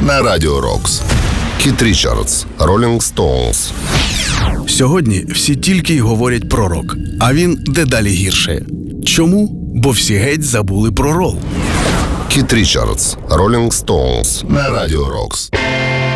на Радіо Рокс. Кіт Річардс, Rolling Stones. Сьогодні всі тільки й говорять про рок, а він дедалі гірше. Чому? Бо всі геть забули про рол. Кіт Річардс, Rolling Stones на Радіо Рокс.